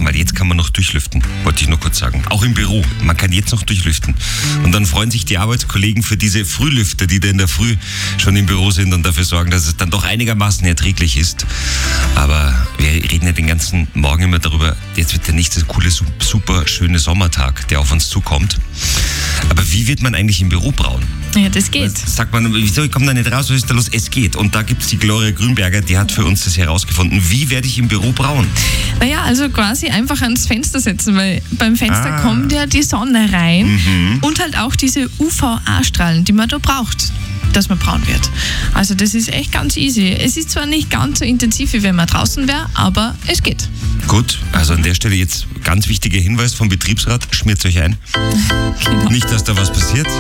kaufen, weil jetzt kann man noch durchlüften, wollte ich nur kurz sagen. Auch im Büro, man kann jetzt noch durchlüften. Und dann freuen sich die Arbeitskollegen für diese Frühlüfter, die da in der Früh schon im Büro sind und dafür sorgen, dass es dann doch einigermaßen erträglich ist. Aber wir reden ja den ganzen Morgen immer darüber, jetzt wird der nächste coole, super schöne Sommertag, der auf uns zukommt. Aber wie wird man eigentlich im Büro braun? Ja, das geht. Sagt man, wieso, ich komme da nicht raus, was ist da los? Es geht. Und da gibt es die Gloria Grünberger, die hat für uns das herausgefunden. Wie werde ich im Büro braun? Naja, also quasi einfach ans Fenster setzen, weil beim Fenster kommt ja die Sonne rein und halt auch diese UVA-Strahlen, die man da braucht, dass man braun wird. Also das ist echt ganz easy. Es ist zwar nicht ganz so intensiv, wie wenn man draußen wäre, aber es geht. Gut, also an der Stelle jetzt ganz wichtiger Hinweis vom Betriebsrat, schmiert euch ein. Genau. Nicht, dass da was passiert.